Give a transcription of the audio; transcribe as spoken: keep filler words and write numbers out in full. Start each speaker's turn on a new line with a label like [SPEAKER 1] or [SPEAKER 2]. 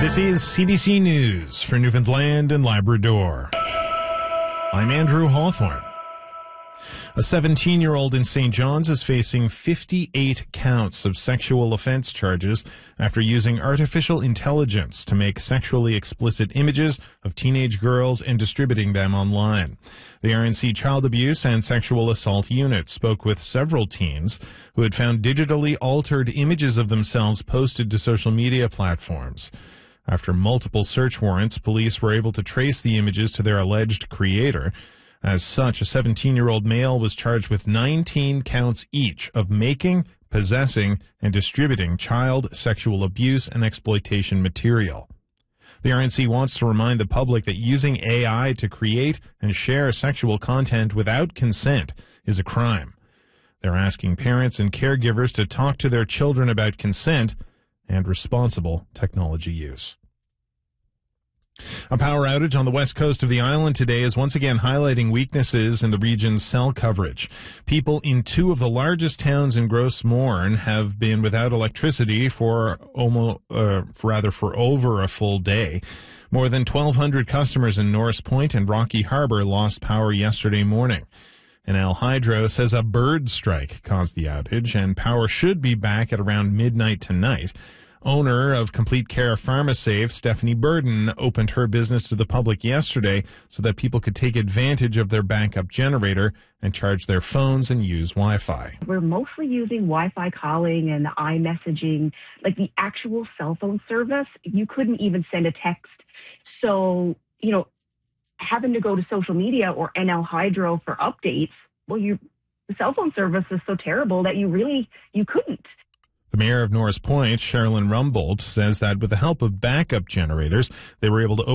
[SPEAKER 1] This is C B C News for Newfoundland and Labrador. I'm Andrew Hawthorne. A seventeen-year-old in Saint John's is facing fifty-eight counts of sexual offense charges after using artificial intelligence to make sexually explicit images of teenage girls and distributing them online. The R N C Child Abuse and Sexual Assault Unit spoke with several teens who had found digitally altered images of themselves posted to social media platforms. After multiple search warrants, police were able to trace the images to their alleged creator. As such, a seventeen-year-old male was charged with nineteen counts each of making, possessing, and distributing child sexual abuse and exploitation material. The R N C wants to remind the public that using A I to create and share sexual content without consent is a crime. They're asking parents and caregivers to talk to their children about consent and responsible technology use. A power outage on the west coast of the island today is once again highlighting weaknesses in the region's cell coverage. People in two of the largest towns in Gros Morne have been without electricity for almost, uh, rather for over a full day. More than twelve hundred customers in Norris Point and Rocky Harbor lost power yesterday morning. Enel Hydro says a bird strike caused the outage, and power should be back at around midnight tonight. Owner of Complete Care PharmaSafe, Stephanie Burden, opened her business to the public yesterday so that people could take advantage of their backup generator and charge their phones and use Wi-Fi.
[SPEAKER 2] We're mostly using Wi-Fi calling and iMessaging, like the actual cell phone service. You couldn't even send a text. So, you know, having to go to social media or Enel Hydro for updates, well, you, the cell phone service is so terrible that you really, you couldn't.
[SPEAKER 1] The mayor of Norris Point, Sherilyn Rumbold, says that with the help of backup generators, they were able to